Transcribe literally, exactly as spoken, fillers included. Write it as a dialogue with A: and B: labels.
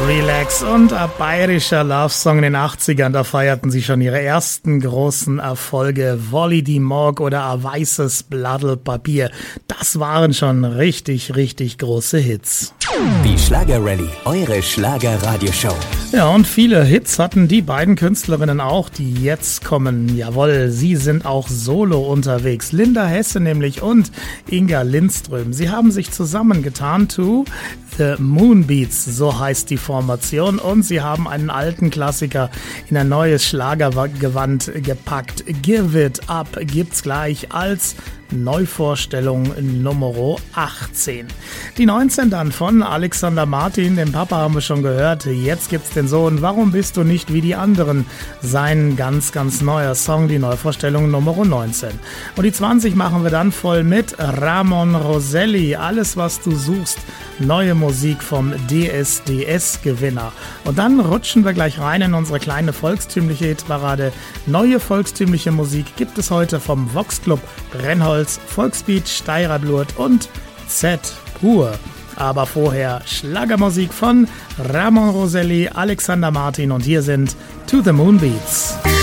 A: Relax und ein bayerischer Love-Song in den achtzigern, da feierten sie schon ihre ersten großen Erfolge. Wolli die Morg oder ein weißes Blattl Papier, das waren schon richtig, richtig große Hits.
B: Die Schlager-Rallye, eure Schlager-Radioshow.
A: Ja, und viele Hits hatten die beiden Künstlerinnen auch, die jetzt kommen. Jawohl, sie sind auch solo unterwegs. Linda Hesse nämlich und Inga Lindström. Sie haben sich zusammengetan to The Moonbeats, so heißt die Formation. Und sie haben einen alten Klassiker in ein neues Schlagergewand gepackt. Give It Up gibt's gleich als Neuvorstellung Nummer achtzehn. Die neunzehn dann von Alexander Martin, den Papa haben wir schon gehört. Jetzt gibt's den Sohn, Warum bist du nicht wie die anderen? Sein ganz, ganz neuer Song, die Neuvorstellung Nummer neunzehn. Und die zwanzig machen wir dann voll mit Ramon Roselli, Alles was du suchst. Neue Musik vom D S D S-Gewinner. Und dann rutschen wir gleich rein in unsere kleine volkstümliche Hitparade. Neue volkstümliche Musik gibt es heute vom Vox Club, Brennholz, Volksbeat, Steirer Blut und Z pur. Aber vorher Schlagermusik von Ramon Roselli, Alexander Martin und hier sind To The Moonbeats.